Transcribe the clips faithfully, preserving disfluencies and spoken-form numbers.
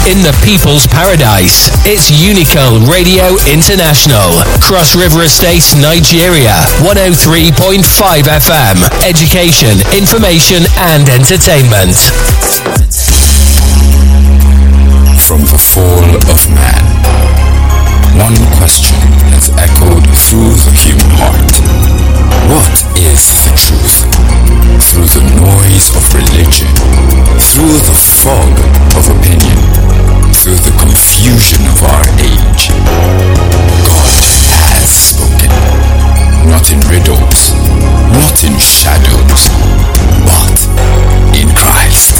in the people's paradise. It's Unico Radio International. Cross River Estates, Nigeria. one oh three point five F M. Education, information and entertainment. From the fall of man, one question has echoed through the human heart. What is the truth? Through the noise of religion, through the fog of opinion, through the confusion of our age, God has spoken. Not in riddles, not in shadows, but in Christ.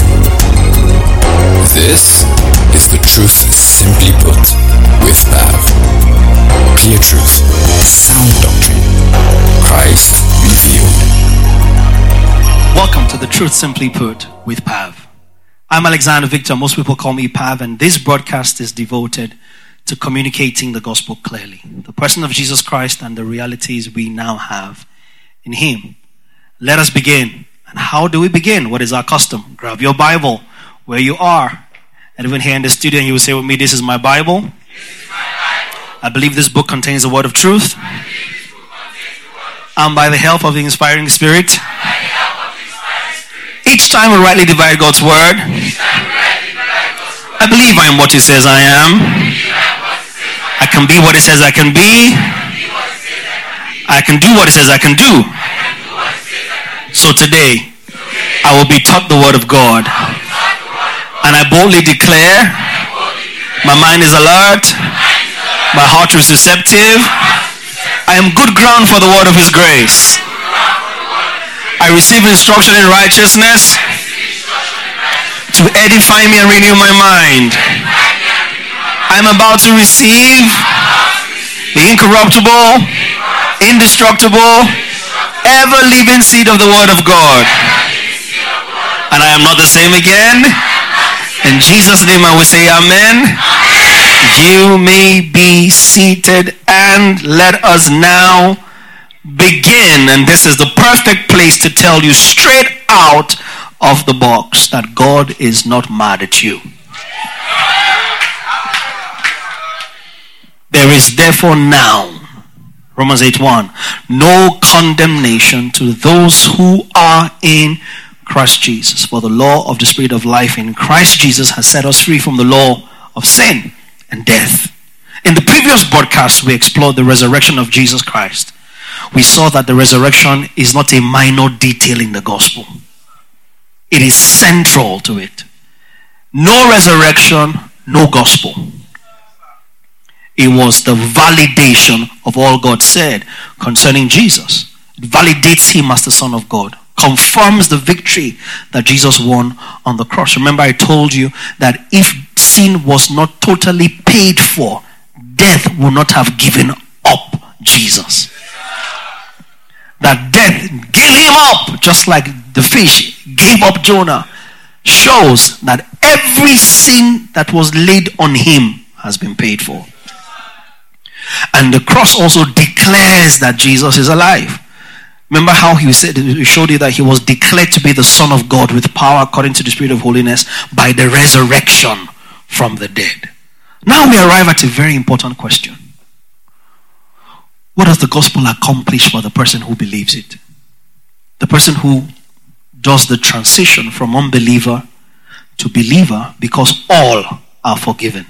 This is the truth simply put with Pav. Clear truth, sound doctrine, Christ revealed. Welcome to the Truth Simply Put with Pav. I'm Alexander Victor. Most people call me Pav, and this broadcast is devoted to communicating the gospel clearly. The person of Jesus Christ and the realities we now have in Him. Let us begin. And how do we begin? What is our custom? Grab your Bible where you are. And even here in the studio, you will say with me, this is my Bible. This is my Bible. I believe this book contains the word of truth. I believe this book contains the word of truth. And by the help of the inspiring Spirit, each time we rightly divide God's word, I believe I am what He says I am. I can be what He says I can be. I can do what He says I can do. So today, I will be taught the word of God. And I boldly declare, my mind is alert, my heart is receptive. I am good ground for the word of His grace. I receive instruction in righteousness to edify me and renew my mind. I'm about to receive the incorruptible, indestructible, ever-living seed of the Word of God. And I am not the same again. In Jesus' name I will say amen. You may be seated, and let us now begin. And this is the perfect place to tell you straight out of the box that God is not mad at you. There is therefore now, Romans eight one, no condemnation to those who are in Christ Jesus. For the law of the Spirit of life in Christ Jesus has set us free from the law of sin and death. In the previous broadcast, we explored the resurrection of Jesus Christ. We saw that the resurrection is not a minor detail in the gospel. It is central to it. No resurrection, no gospel. It was the validation of all God said concerning Jesus. It validates Him as the Son of God. Confirms the victory that Jesus won on the cross. Remember, I told you that if sin was not totally paid for, death would not have given up Jesus. That death gave Him up, just like the fish gave up Jonah, shows that every sin that was laid on Him has been paid for. And the cross also declares that Jesus is alive. Remember how he said, he showed you that He was declared to be the Son of God with power according to the Spirit of holiness by the resurrection from the dead. Now we arrive at a very important question. What does the gospel accomplish for the person who believes it? The person who does the transition from unbeliever to believer, because all are forgiven.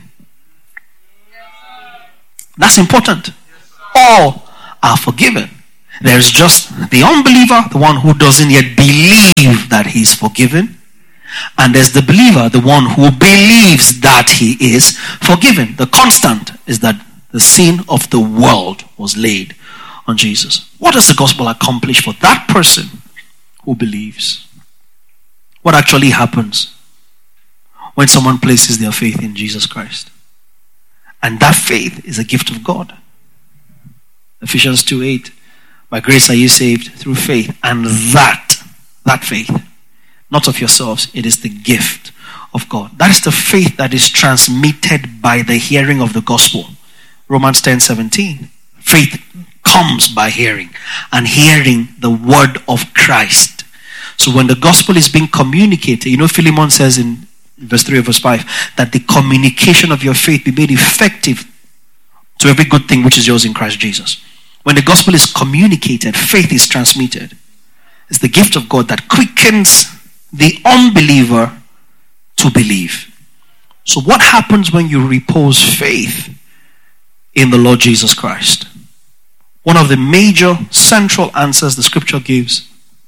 That's important. All are forgiven. There's just the unbeliever, the one who doesn't yet believe that he's forgiven. And there's the believer, the one who believes that he is forgiven. The constant is that the sin of the world was laid on Jesus. What does the gospel accomplish for that person who believes? What actually happens when someone places their faith in Jesus Christ? And that faith is a gift of God. Ephesians two eight. By grace are you saved through faith, and that, that faith, not of yourselves, it is the gift of God. That is the faith that is transmitted by the hearing of the gospel. Romans ten seventeen. Faith comes by hearing, and hearing the word of Christ. So when the gospel is being communicated, you know, Philemon says in verse three or verse five, that the communication of your faith be made effective to every good thing which is yours in Christ Jesus. When the gospel is communicated, faith is transmitted. It's the gift of God that quickens the unbeliever to believe. So what happens when you repose faith in the Lord Jesus Christ? One of the major central answers the scripture gives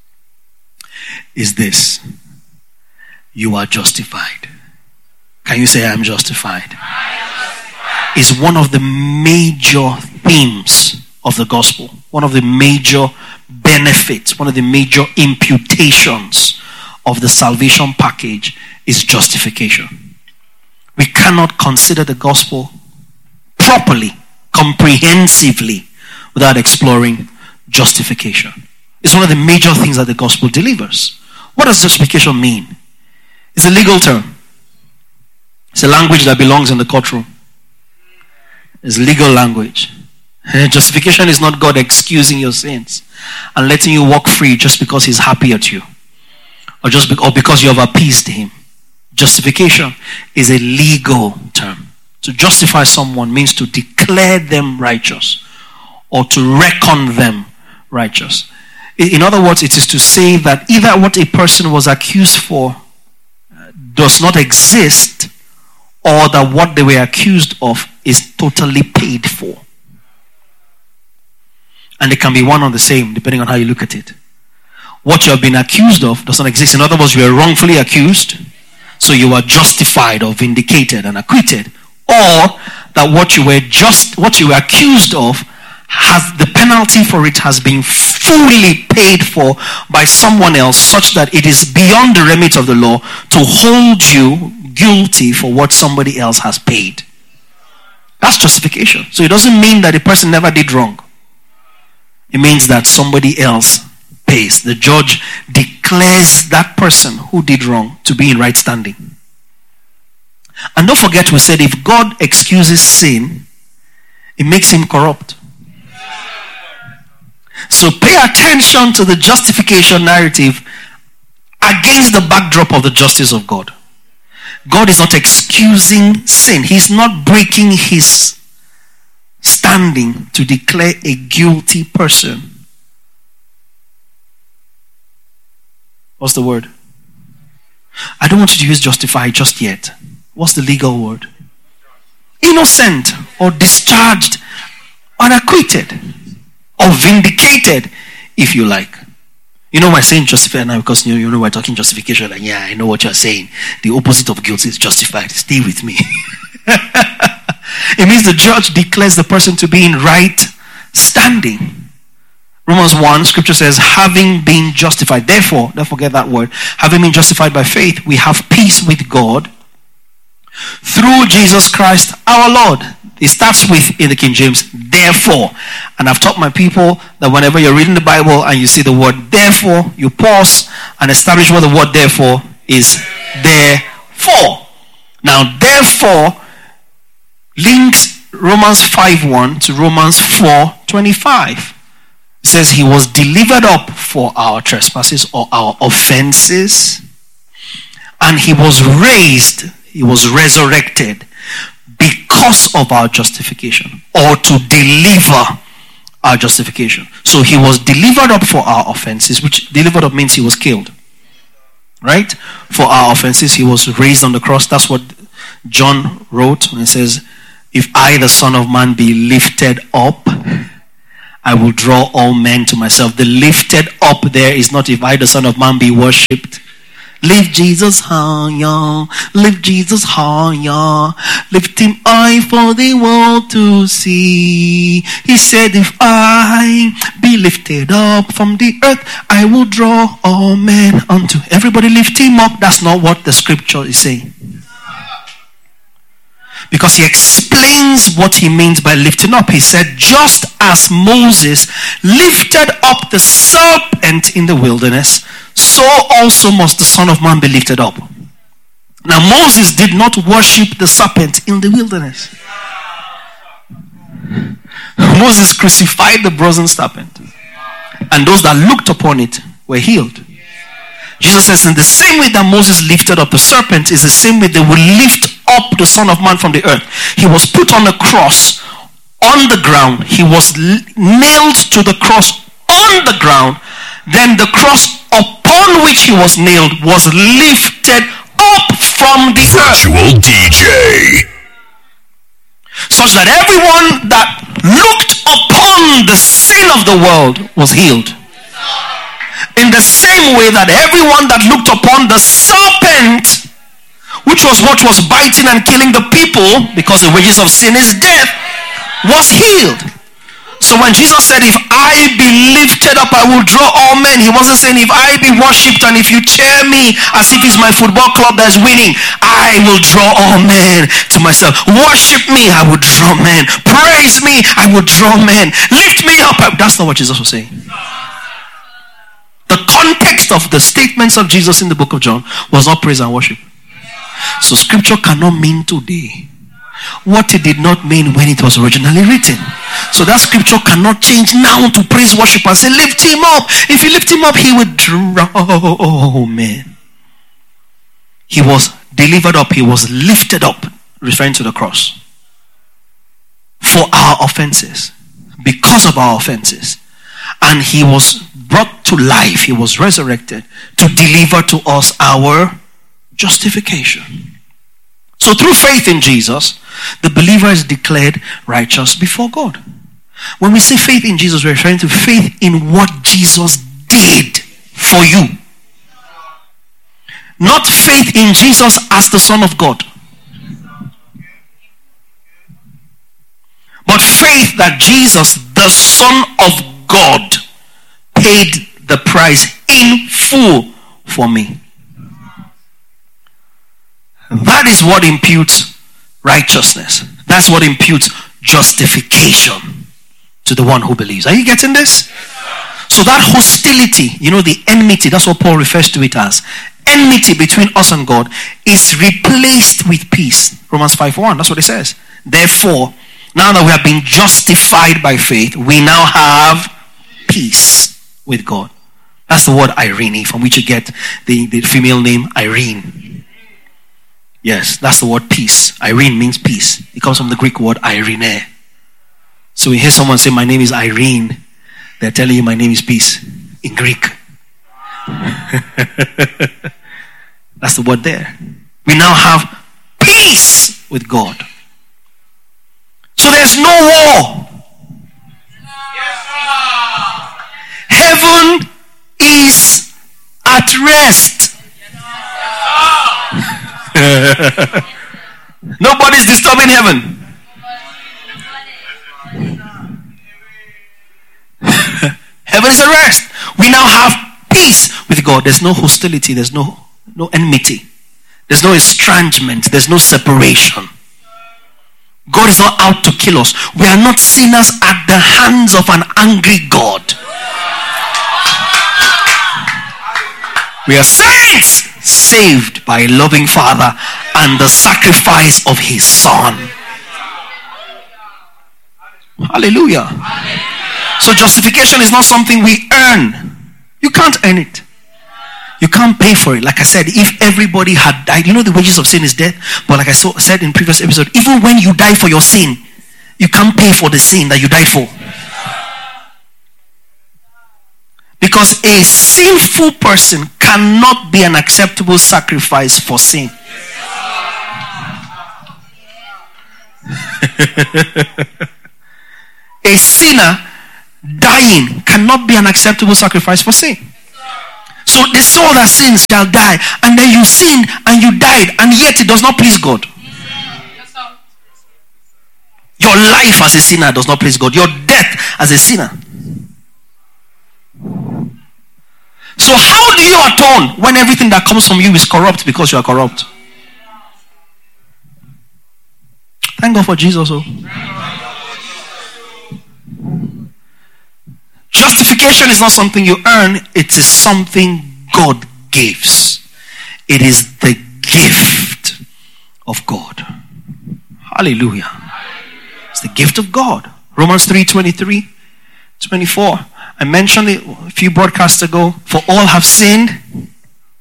is this: you are justified. Can you say, I am justified? I am justified. Is one of the major themes of the gospel. One of the major benefits, one of the major imputations of the salvation package is justification. We cannot consider the gospel properly, comprehensively, without exploring justification. It's one of the major things that the gospel delivers. What does justification mean? It's a legal term. It's a language that belongs in the courtroom. It's legal language. Justification is not God excusing your sins and letting you walk free just because he's happy at you, or just be- or because you have appeased him. Justification is a legal term. To justify someone means to declare them righteous or to reckon them righteous. In other words, it is to say that either what a person was accused for does not exist, or that what they were accused of is totally paid for. And it can be one and the same, depending on how you look at it. What you have been accused of does not exist. In other words, you were wrongfully accused, so you are justified or vindicated and acquitted. Or that what you were just, what you were accused of, has the penalty for it has been fully paid for by someone else, such that it is beyond the remit of the law to hold you guilty for what somebody else has paid. That's justification. So it doesn't mean that a person never did wrong. It means that somebody else pays. The judge declares that person who did wrong to be in right standing. And don't forget, we said if God excuses sin, it makes him corrupt. So pay attention to the justification narrative against the backdrop of the justice of God. God is not excusing sin. He's not breaking his standing to declare a guilty person. What's the word? I don't want you to use justify just yet. What's the legal word? Innocent or discharged, unacquitted, or vindicated, if you like. You know why I'm saying justified now? Because you know, you know we're talking justification. Like, yeah, I know what you're saying. The opposite of guilty is justified. Stay with me. It means the judge declares the person to be in right standing. Romans one, scripture says, having been justified. Therefore, don't forget that word. Having been justified by faith, we have peace with God through Jesus Christ our Lord. It starts with, in the King James, therefore. And I've taught my people that whenever you're reading the Bible and you see the word therefore, you pause and establish what the word therefore is. Therefore. Now, therefore links Romans five one to Romans four twenty-five. It says he was delivered up for our trespasses or our offenses, and he was raised, he was resurrected because of our justification, or to deliver our justification. So he was delivered up for our offenses, which delivered up means he was killed. Right? For our offenses, he was raised on the cross. That's what John wrote when he says, if I, the Son of Man, be lifted up, I will draw all men to myself. The lifted up there is not if I, the Son of Man, be worshipped. Lift Jesus higher, lift Jesus higher, lift him high for the world to see. He said, if I be lifted up from the earth, I will draw all men unto. Everybody lift him up. That's not what the scripture is saying. Because he explains what he means by lifting up. He said, just as Moses lifted up the serpent in the wilderness, so also must the Son of Man be lifted up. Now Moses did not worship the serpent in the wilderness. Moses crucified the brazen serpent, and those that looked upon it were healed. Jesus says, in the same way that Moses lifted up the serpent is the same way they will lift up the Son of Man from the earth. He was put on a cross on the ground. He was l- nailed to the cross on the ground. Then the cross upon which he was nailed was lifted up from the Virtual earth. D J. Such that everyone that looked upon the sin of the world was healed. In the same way that everyone that looked upon the serpent, which was what was biting and killing the people, because the wages of sin is death, was healed. So when Jesus said, if I be lifted up, I will draw all men, he wasn't saying, if I be worshipped and if you cheer me as if it's my football club that's winning, I will draw all men to myself. Worship me, I will draw men. Praise me, I will draw men. Lift me up. That's not what Jesus was saying. The context of the statements of Jesus in the book of John was not praise and worship. So scripture cannot mean today what it did not mean when it was originally written. So that scripture cannot change now to praise, worship, and say, lift him up. If you lift him up, he would draw. Oh man. He was delivered up. He was lifted up, referring to the cross, for our offenses, because of our offenses. And he was brought to life. He was resurrected to deliver to us our justification. So through faith in Jesus, the believer is declared righteous before God. When we say faith in Jesus, we're referring to faith in what Jesus did for you. Not faith in Jesus as the Son of God. But faith that Jesus, the Son of God, paid the price in full for me. That is what imputes righteousness. That's what imputes justification to the one who believes. Are you getting this? So that hostility, you know, the enmity, that's what Paul refers to it as. Enmity between us and God is replaced with peace. Romans five one, that's what it says. Therefore, now that we have been justified by faith, we now have peace with God. That's the word Irene, from which you get the, the female name Irene. Yes, that's the word peace. Irene means peace. It comes from the Greek word Irene. So we hear someone say, my name is Irene. They're telling you my name is peace in Greek. That's the word there. We now have peace with God. So there's no war. Heaven is at rest. Nobody's disturbing heaven. Heaven is at rest. We now have peace with God. There's no hostility. There's no, no enmity. There's no estrangement. There's no separation. God is not out to kill us. We are not sinners at the hands of an angry God. We are saints saved by a loving Father and the sacrifice of his Son. Hallelujah. So justification is not something we earn. You can't earn it. You can't pay for it. Like I said, if everybody had died, you know the wages of sin is death. But like I said in previous episode, even when you die for your sin, you can't pay for the sin that you died for. Because a sinful person cannot be an acceptable sacrifice for sin. A sinner dying cannot be an acceptable sacrifice for sin. So the soul that sins shall die. And then you sinned and you died, and yet it does not please God. Your life as a sinner does not please God. Your death as a sinner. So how do you atone when everything that comes from you is corrupt because you are corrupt? Thank God for Jesus. Oh. Justification is not something you earn. It is something God gives. It is the gift of God. Hallelujah. It's the gift of God. Romans three twenty-three, twenty-four. I mentioned it a few broadcasts ago. For all have sinned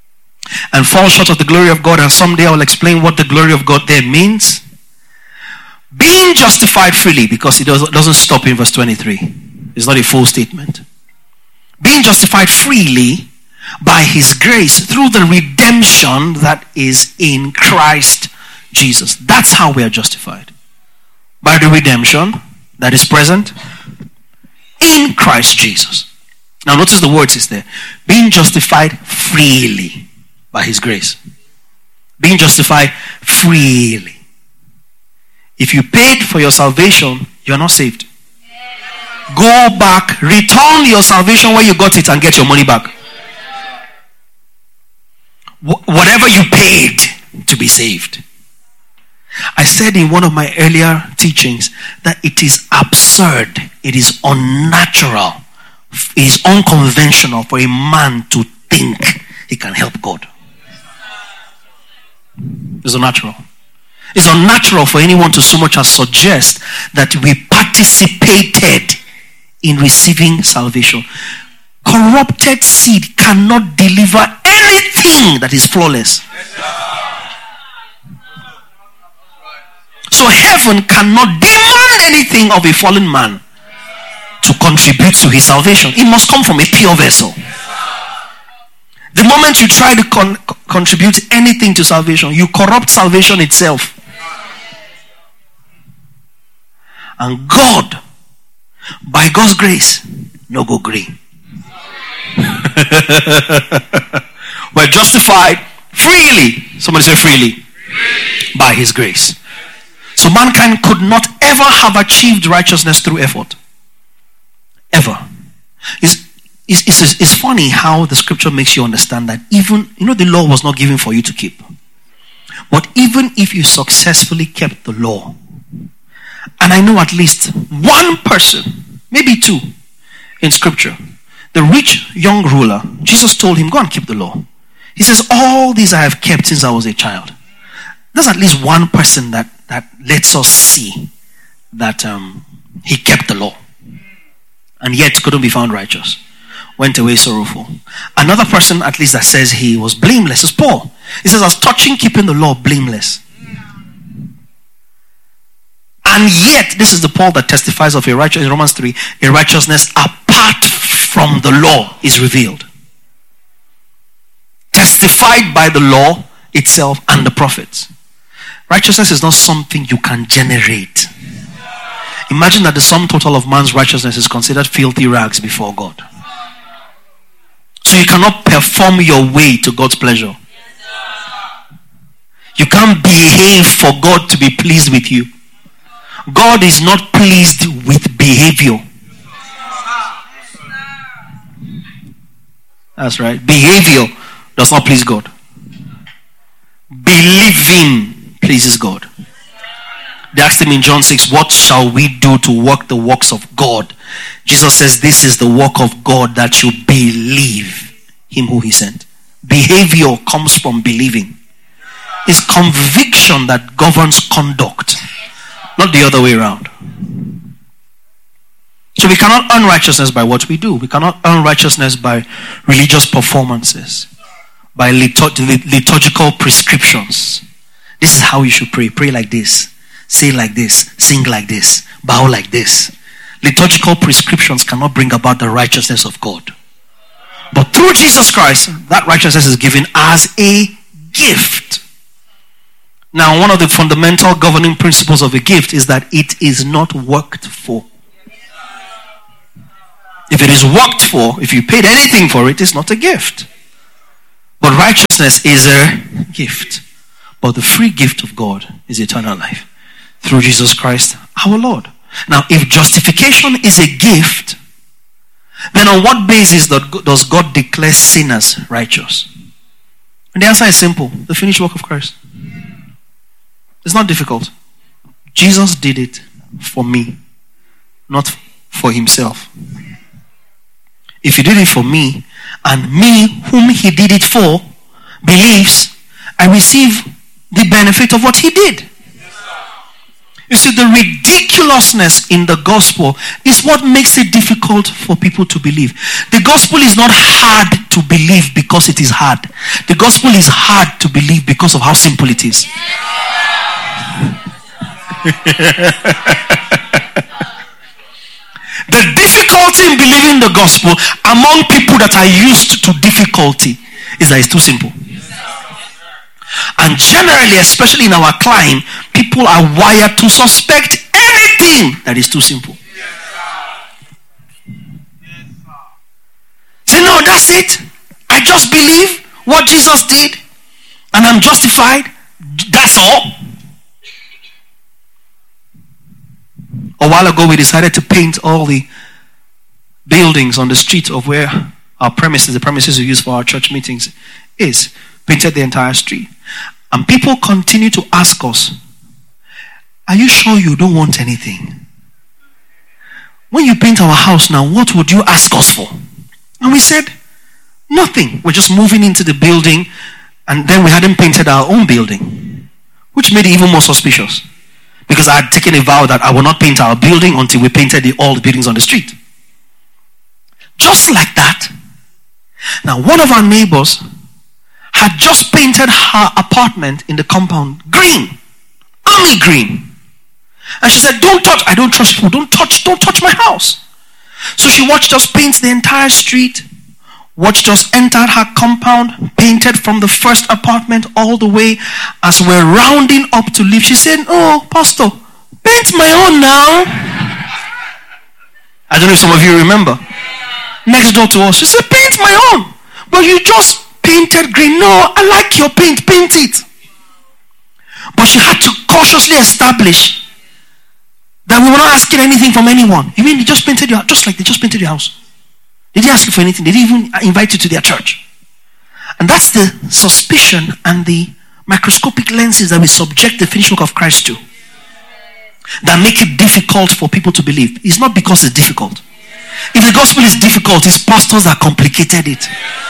and fall short of the glory of God, and someday I will explain what the glory of God there means. Being justified freely, because it doesn't stop in verse twenty-three. It's not a full statement. Being justified freely by his grace through the redemption that is in Christ Jesus. That's how we are justified. By the redemption that is present in Christ Jesus. Now notice the words is there. Being justified freely by his grace. Being justified freely. If you paid for your salvation, you're not saved. Go back, return your salvation where you got it, and get your money back. Wh- whatever you paid to be saved. I said in one of my earlier teachings that it is absurd, it is unnatural, it is unconventional for a man to think he can help God. It's unnatural. It's unnatural for anyone to so much as suggest that we participated in receiving salvation. Corrupted seed cannot deliver anything that is flawless. So heaven cannot demand anything of a fallen man to contribute to his salvation. It must come from a pure vessel. The moment you try to con- contribute anything to salvation, you corrupt salvation itself. And God, by God's grace, no go green. We're justified freely. Somebody say freely. Freely. By his grace. So mankind could not ever have achieved righteousness through effort. Ever. It's, it's, it's, it's funny how the scripture makes you understand that even, you know, the law was not given for you to keep. But even if you successfully kept the law, and I know at least one person, maybe two, in scripture, the rich young ruler, Jesus told him, go and keep the law. He says, all these I have kept since I was a child. There's at least one person that, that lets us see that um, he kept the law and yet couldn't be found righteous. Went away sorrowful. Another person at least that says he was blameless is Paul. He says, as touching keeping the law, blameless. And yet, this is the Paul that testifies of a righteousness, in Romans three, a righteousness apart from the law is revealed. Testified by the law itself and the prophets. Righteousness is not something you can generate. Imagine that the sum total of man's righteousness is considered filthy rags before God. So you cannot perform your way to God's pleasure. You can't behave for God to be pleased with you. God is not pleased with behavior. That's right. Behavior does not please God. Believing pleases God. They asked him in John six, what shall we do to work the works of God? Jesus says, this is the work of God, that you believe him who he sent. Behavior comes from believing. It's conviction that governs conduct, not the other way around. So we cannot earn righteousness by what we do. We cannot earn righteousness by religious performances, by liturg- liturgical prescriptions. This is how you should pray. Pray like this. Say like this. Sing like this. Bow like this. Liturgical prescriptions cannot bring about the righteousness of God. But through Jesus Christ, that righteousness is given as a gift. Now, one of the fundamental governing principles of a gift is that it is not worked for. If it is worked for, if you paid anything for it, it's not a gift. But righteousness is a gift. But the free gift of God is eternal life through Jesus Christ our Lord. Now, if justification is a gift, then on what basis does God declare sinners righteous? And the answer is simple. The finished work of Christ. It's not difficult. Jesus did it for me, not for himself. If he did it for me, and me whom he did it for believes, I receive the benefit of what he did. You see, the ridiculousness in the gospel is what makes it difficult for people to believe. The gospel is not hard to believe because it is hard. The gospel is hard to believe because of how simple it is. The difficulty in believing the gospel among people that are used to difficulty is that it's too simple. And generally, especially in our climb, people are wired to suspect anything that is too simple. Say, no, that's it. I just believe what Jesus did and I'm justified. That's all. A while ago, we decided to paint all the buildings on the street of where our premises, the premises we use for our church meetings, is. Painted the entire street. And people continue to ask us, are you sure you don't want anything? When you paint our house now, what would you ask us for? And we said, nothing. We're just moving into the building, and then we hadn't painted our own building, which made it even more suspicious. Because I had taken a vow that I will not paint our building until we painted the, all the buildings on the street. Just like that. Now, one of our neighbors had just painted her apartment in the compound green, army green. And she said, don't touch, I don't trust people, don't touch, don't touch my house. So she watched us paint the entire street, watched us enter her compound, painted from the first apartment all the way. As we're rounding up to leave, she said, oh, Pastor, paint my own now. I don't know if some of you remember. Next door to us, she said, paint my own. But you just painted green. No, I like your paint, paint it. But she had to cautiously establish that we were not asking anything from anyone. You mean they just painted your house, just like they just painted your house? They didn't ask you for anything. They didn't even invite you to their church. And that's the suspicion and the microscopic lenses that we subject the finished work of Christ to, that make it difficult for people to believe. It's not because it's difficult. If the gospel is difficult, it's pastors that complicated it.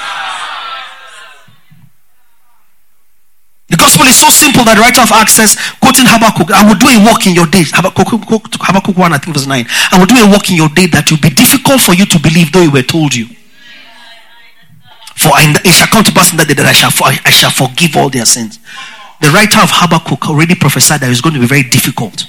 The gospel is so simple that the writer of Acts says, quoting Habakkuk, I will do a work in your day. Habakkuk, Habakkuk one, I think verse nine. I will do a work in your day that will be difficult for you to believe, though it were told you. For I, it shall come to pass in that day that I shall, I shall forgive all their sins. The writer of Habakkuk already prophesied that it's going to be very difficult.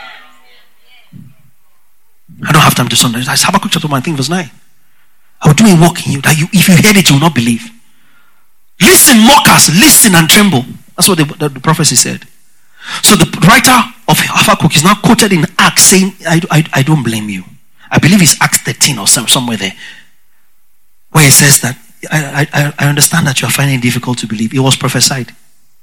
I don't have time to say that. It's Habakkuk chapter one, I think verse nine. I will do a work in you that you, if you heard it, you will not believe. Listen, mockers, listen and tremble. That's what the, the, the prophecy said. So the writer of Habakkuk is now quoted in Acts saying, I, I, I don't blame you. I believe it's Acts thirteen or some, somewhere there, where it says that, I, I, I understand that you are finding it difficult to believe. It was prophesied.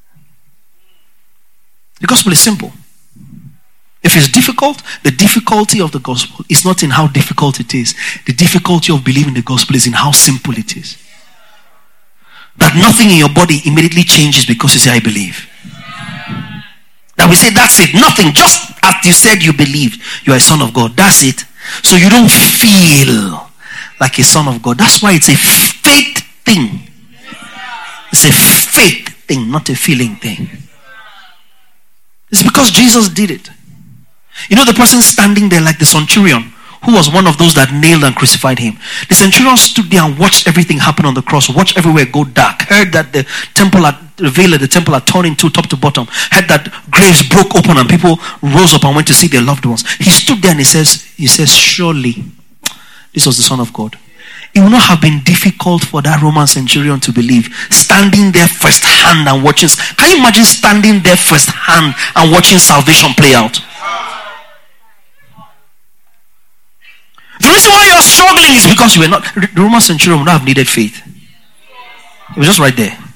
The gospel is simple. If it's difficult, the difficulty of the gospel is not in how difficult it is. The difficulty of believing the gospel is in how simple it is. That nothing in your body immediately changes because you say, I believe. That we say, that's it. Nothing. Just as you said you believe, you are a son of God. That's it. So you don't feel like a son of God. That's why it's a faith thing. It's a faith thing, not a feeling thing. It's because Jesus did it. You know the person standing there like the centurion, who was one of those that nailed and crucified him. The centurion stood there and watched everything happen on the cross, watched everywhere go dark, heard that the temple had, the veil of the temple had torn into top to bottom, heard that graves broke open and people rose up and went to see their loved ones. He stood there and he says, he says, surely this was the Son of God. It would not have been difficult for that Roman centurion to believe, standing there first hand and watching. Can you imagine standing there first hand and watching salvation play out? The reason why you're struggling is because you were not. The Roman centurion would not have needed faith. It was just right there.